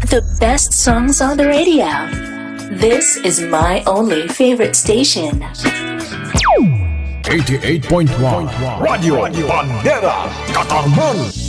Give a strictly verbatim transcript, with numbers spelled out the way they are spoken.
The best songs on the radio. This is my only favorite station. eighty-eight point one Radio Bandera Katarman.